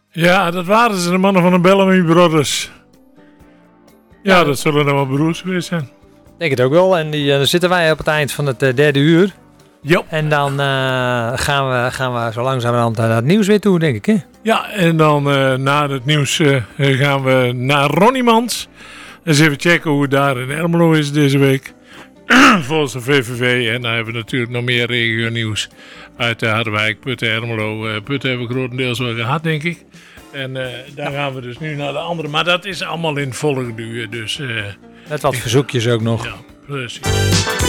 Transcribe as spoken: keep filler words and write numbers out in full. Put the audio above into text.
Ja, dat waren ze, de mannen van de Bellamy Brothers. Ja, Ja. dat zullen dan wel broers geweest zijn. Denk het ook wel. En die, uh, dan zitten wij op het eind van het uh, derde uur. Ja. En dan uh, gaan, we, gaan we zo langzamerhand naar het nieuws weer toe, denk ik. Hè? Ja, en dan uh, na het nieuws uh, gaan we naar Ronniemans. Eens even checken hoe het daar in Ermelo is deze week. Volgens de V V V. En dan hebben we natuurlijk nog meer regio nieuws uit de Harderwijk, Putten, Ermelo. Uh, Putten hebben we grotendeels wel gehad, denk ik. En uh, daar gaan we dus nu naar de andere. Maar dat is allemaal in volgende uur. Dus, uh, Met wat verzoekjes ook nog. ja, precies.